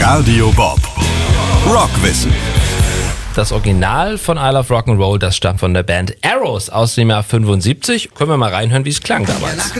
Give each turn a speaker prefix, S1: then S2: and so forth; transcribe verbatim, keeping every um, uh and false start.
S1: Radio Bob. Rockwissen.
S2: Das Original von I Love Rock'n'Roll, das stammt von der Band Arrows aus dem Jahr fünfundsiebzig. Können wir mal reinhören, wie es klang damals.